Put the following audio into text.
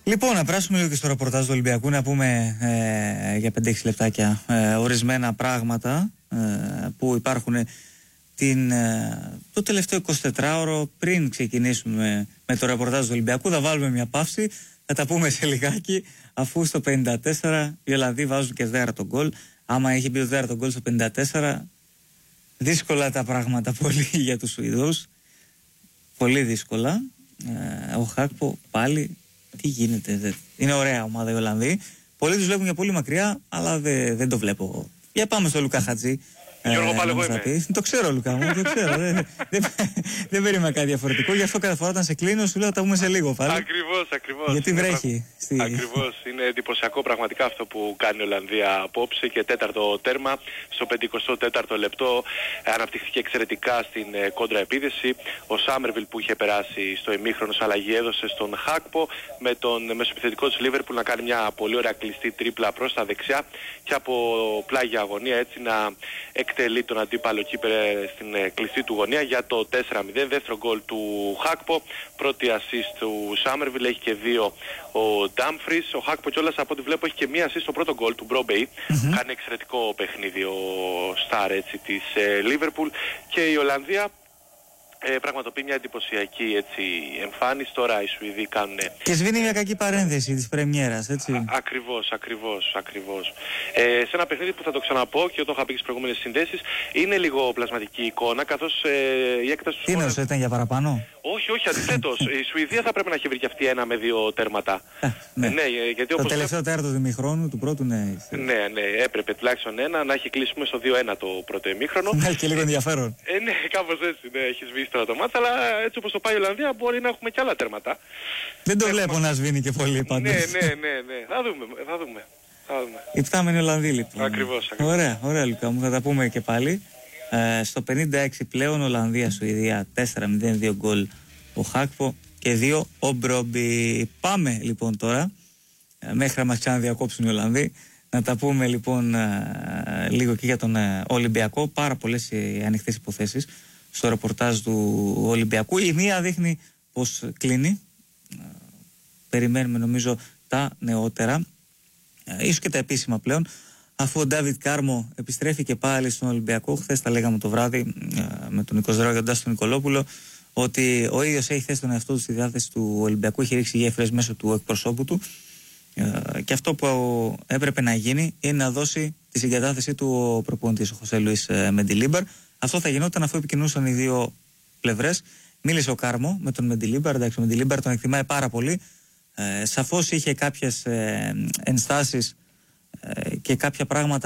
Λοιπόν, να περάσουμε λίγο και στο ρεπορτάζ του Ολυμπιακού, να πούμε για 5-6 λεπτάκια ορισμένα πράγματα που υπάρχουν το τελευταίο 24ωρο. Πριν ξεκινήσουμε με το ρεπορτάζ του Ολυμπιακού, θα βάλουμε μια παύση, θα τα πούμε σε λιγάκι, αφού στο 54 οι Ολλανδοί βάζουν και δέρα γκολ. Άμα είχε μπει ο δέρα γκολ στο 54, δύσκολα τα πράγματα πολύ για τους Σουηδούς. Πολύ δύσκολα. Ο Χάκπο πάλι, τι γίνεται, είναι ωραία ομάδα οι Ολλανδοί. Πολλοί τους βλέπουν για πολύ μακριά, αλλά δεν το βλέπω. Για πάμε στο Λουκά Χατζή. Γιώργο, πάλι εγώ είμαι. Το ξέρω, Λουκά μου, το ξέρω. Δεν περίμενα κάτι διαφορετικό. Γι' αυτό κάθε φορά όταν σε κλείνω, σου λέω θα τα πούμε σε λίγο πάλι. Ακριβώς. Γιατί βρέχει. Ακριβώς. Είναι εντυπωσιακό πραγματικά αυτό που κάνει η Ολλανδία απόψε και τέταρτο τέρμα. Στο 54ο λεπτό αναπτύχθηκε εξαιρετικά στην κόντρα επίδεση. Ο Σάμερβιλ που είχε περάσει στο ημίχρονο αλλαγή έδωσε στον Χάκπο, με τον μεσοεπιθετικό της Λίβερπουλ να κάνει μια πολύ ωραία κλειστή τρίπλα προς τα δεξιά και από πλάγια αγωνία έτσι να εκτελεί τον αντίπαλο κύπερ στην κλειστή του γωνία για το 4-0. Δεύτερο γκολ του Χάκπο, πρώτη assist του Σάμερβιλ, έχει και δύο ο Ντάμφρις. Ο Χάκπο κιόλας από ό,τι βλέπω έχει και μία assist στο πρώτο γκολ του Μπρόμπεϊ. Κάνει εξαιρετικό παιχνίδι ο Σταρ έτσι της Λίβερπουλ και η Ολλανδία πραγματοποιεί μια εντυπωσιακή έτσι, εμφάνιση. Τώρα οι Σουηδοί κάνουν. Και σβήνει μια κακή παρένθεση της πρεμιέρας, έτσι. Ακριβώς. Σε ένα παιχνίδι που θα το ξαναπώ και το είχα πει στις προηγούμενες συνδέσεις, είναι λίγο πλασματική εικόνα, καθώς η έκταση του Τι νόσο ήταν για παραπάνω? Όχι, αντιθέτως. Η Σουηδία θα πρέπει να έχει βρει και αυτή 1 με 2 τέρματα. Ναι, γιατί το τελευταίο τέρματο του ημιχρόνου, του πρώτου, ναι. Ναι, έπρεπε τουλάχιστον ένα να έχει κλείσει στο 2-1 το πρώτο ημίχρονο. Ναι, και λίγο ενδιαφέρον. Ναι, κάπως έτσι, ναι, έχει σβήσει τώρα το μάτς, αλλά έτσι όπως το πάει η Ολλανδία μπορεί να έχουμε και άλλα τέρματα. Δεν το βλέπω να σβήνει και πολύ πάντως. Ναι. Θα δούμε. 7 Ολλανδοί λοιπόν. Ακριβώς. Ωραία Λουκά μου, θα τα πούμε και πάλι. Στο 56 πλέον Ολλανδία-Σουηδία 4-0, 2 γκολ ο Χάκπο και 2 ο Μπρόμπι. Πάμε λοιπόν τώρα, μέχρι να μας ξαναδιακόψουν οι Ολλανδοί, να τα πούμε λοιπόν λίγο και για τον Ολυμπιακό. Πάρα πολλές ανοιχτές υποθέσεις στο ρεπορτάζ του Ολυμπιακού. Η μία δείχνει πως κλείνει. Περιμένουμε νομίζω τα νεότερα, ίσως και τα επίσημα πλέον, αφού ο Ντάβιτ Κάρμο επιστρέφει και πάλι στον Ολυμπιακό. Χθες τα λέγαμε το βράδυ με τον Νίκο Ζεράου και τον Τάσο Νικολόπουλο, ότι ο ίδιος έχει θέσει τον εαυτό του στη διάθεση του Ολυμπιακού, έχει ρίξει γέφυρες μέσω του εκπροσώπου του, και αυτό που έπρεπε να γίνει είναι να δώσει τη συγκατάθεσή του ο προπονητής, ο Χωσέ Λουίς Μεντιλίμπαρ. Αυτό θα γινόταν αφού επικοινωνούσαν οι δύο πλευρές. Μίλησε ο Κάρμο με τον Μεντιλίμπαρ. Εντάξει, ο Μεντιλίμπαρ τον εκτιμάει πάρα πολύ. Σαφώς είχε κάποιες ενστάσεις και κάποια πράγματα